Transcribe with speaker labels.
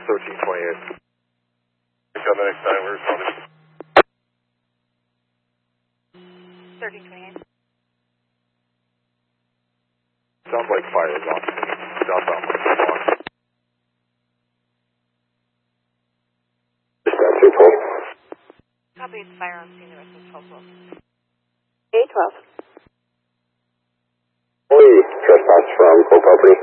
Speaker 1: 1328. On the next time, we're responding.
Speaker 2: 1328.
Speaker 1: Sounds like fire is on. Southbound 1. Dispatch 212.
Speaker 2: Copy, it's fire on scene, the rest is 1212.
Speaker 3: 812.
Speaker 4: Lee, trespass from full property.